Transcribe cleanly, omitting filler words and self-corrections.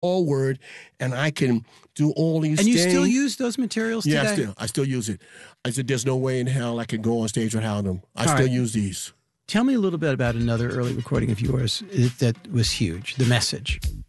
forward, and I can do all these And you things. still use those materials today? Yeah, I still use it. I said, there's no way in hell I can go on stage without them. I still use these. Tell me a little bit about another early recording of yours that was huge, The Message.